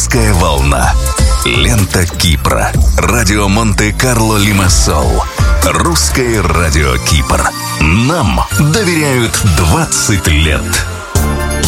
Русская волна. Лента Кипра. Радио Монте-Карло Лимассол. Русское радио Кипр. Нам доверяют 20 лет.